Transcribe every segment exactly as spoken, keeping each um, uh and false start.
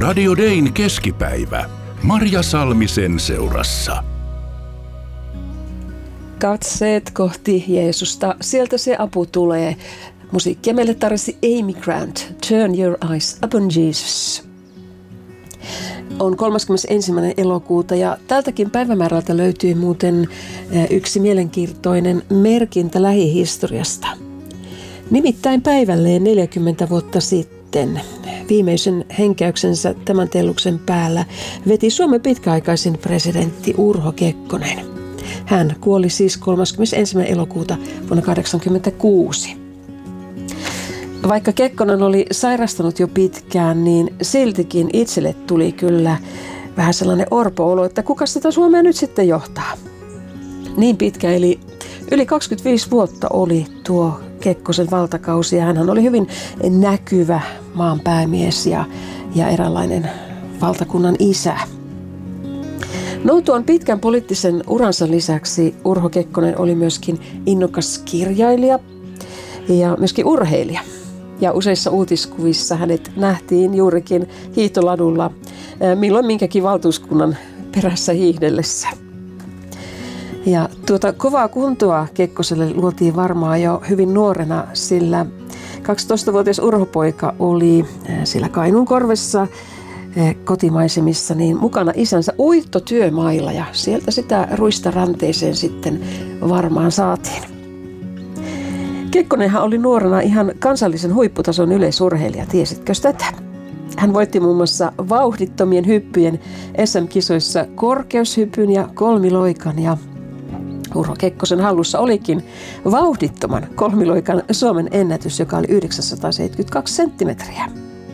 Radio Dayn keskipäivä. Marja Salmisen seurassa. Katseet kohti Jeesusta, sieltä se apu tulee. Musiikkia meille tarjosi Amy Grant, Turn Your Eyes Upon Jesus. On kolmaskymmenesensimmäinen elokuuta ja tältäkin päivämäärältä löytyy muuten yksi mielenkiintoinen merkintä lähihistoriasta. Nimittäin päivälleen neljäkymmentä vuotta sitten viimeisen henkäyksensä tämän telluksen päällä veti Suomen pitkäaikaisin presidentti Urho Kekkonen. Hän kuoli siis kolmaskymmenesensimmäinen elokuuta vuonna kahdeksankymmentäkuusi. Vaikka Kekkonen oli sairastanut jo pitkään, niin siltikin itselle tuli kyllä vähän sellainen orpo-olo, että kuka sitä Suomea nyt sitten johtaa. Niin pitkä, eli yli kaksikymmentäviisi vuotta oli tuo Kekkosen valtakausi ja hän oli hyvin näkyvä maan päämies ja, ja eräänlainen valtakunnan isä. No tuon pitkän poliittisen uransa lisäksi Urho Kekkonen oli myöskin innokas kirjailija ja myöskin urheilija. Ja useissa uutiskuvissa hänet nähtiin juurikin hiihtoladulla milloin minkäkin valtuuskunnan perässä hiihdellessä. Ja tuota kovaa kuntoa Kekkoselle luotiin varmaan jo hyvin nuorena, sillä kaksitoistavuotias Urho-poika oli sillä Kainuun korvessa kotimaisemissa niin mukana isänsä uittotyömailla ja sieltä sitä ruista ranteeseen sitten varmaan saatiin. Kekkonenhan oli nuorena ihan kansallisen huipputason yleisurheilija, tiesitkö tätä? Hän voitti muun muassa vauhdittomien hyppyjen S M-kisoissa korkeushypyn ja kolmiloikan ja Urho Kekkosen hallussa olikin vauhdittoman kolmiloikan Suomen ennätys, joka oli yhdeksänsataaseitsemänkymmentäkaksi senttimetriä.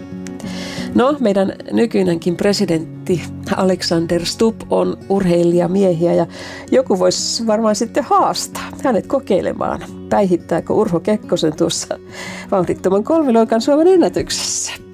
No, meidän nykyinenkin presidentti Alexander Stubb on urheilijamiehiä ja joku voisi varmaan sitten haastaa hänet kokeilemaan, päihittääkö Urho Kekkosen tuossa vauhdittoman kolmiloikan Suomen ennätyksessä.